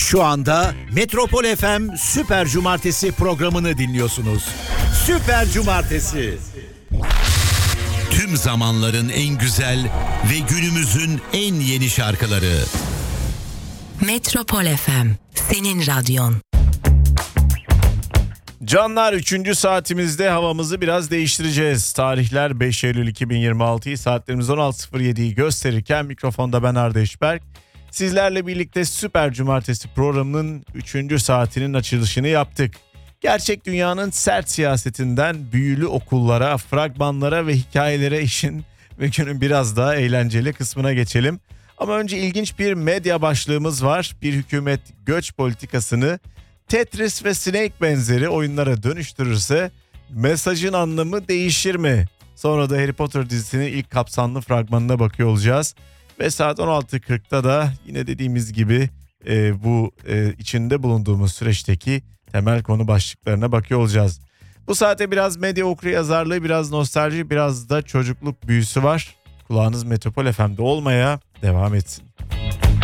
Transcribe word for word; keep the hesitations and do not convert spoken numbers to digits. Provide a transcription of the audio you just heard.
Şu anda Metropol F M Süper Cumartesi programını dinliyorsunuz. Süper Cumartesi. Tüm zamanların en güzel ve günümüzün en yeni şarkıları. Metropol F M, senin radyon. Canlar, üçüncü saatimizde havamızı biraz değiştireceğiz. Tarihler beş Eylül iki bin yirmi altıyı, saatlerimiz on altı sıfır yediyi gösterirken mikrofonda ben Arda Eşberk. Sizlerle birlikte Süper Cumartesi programının üçüncü saatinin açılışını yaptık. Gerçek dünyanın sert siyasetinden büyülü okullara, fragmanlara ve hikayelere işin ve günün biraz daha eğlenceli kısmına geçelim. Ama önce ilginç bir medya başlığımız var. Bir hükümet göç politikasını Tetris ve Snake benzeri oyunlara dönüştürürse mesajın anlamı değişir mi? Sonra da Harry Potter dizisinin ilk kapsamlı fragmanına bakıyor olacağız. Ve saat on altı kırkta da yine dediğimiz gibi e, bu e, içinde bulunduğumuz süreçteki temel konu başlıklarına bakıyor olacağız. Bu saate biraz medya okuryazarlığı, biraz nostalji, biraz da çocukluk büyüsü var. Kulağınız Metropol F M'de olmaya devam etsin.